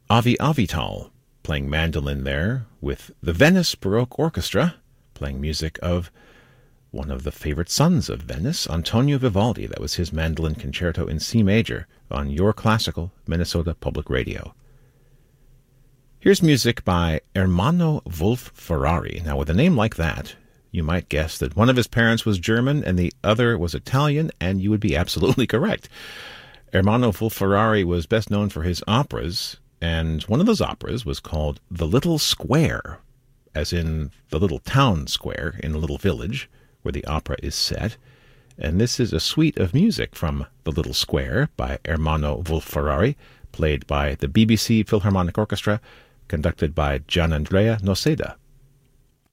Avi Avital playing mandolin there, with the Venice Baroque Orchestra playing music of one of the favorite sons of Venice, Antonio Vivaldi. That was his mandolin concerto in C major on Your Classical Minnesota Public Radio. Here's music by Ermanno Wolf-Ferrari. Now, with a name like that, you might guess that one of his parents was German and the other was Italian, and you would be absolutely correct. Ermanno Wolf-Ferrari was best known for his operas, and one of those operas was called The Little Square, as in the little town square in a little village where the opera is set. And this is a suite of music from The Little Square by Ermanno Wolf-Ferrari, played by the BBC Philharmonic Orchestra, conducted by Gianandrea Noseda.